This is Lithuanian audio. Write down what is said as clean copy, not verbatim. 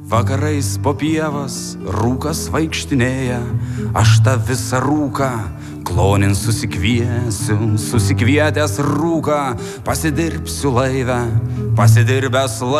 Vakarais po pievas rūkas vaikštinėja, aš tą visą rūką klonin susikviesiu, susikvietęs rūką, pasidirbsiu laivę, pasidirbęs laivę.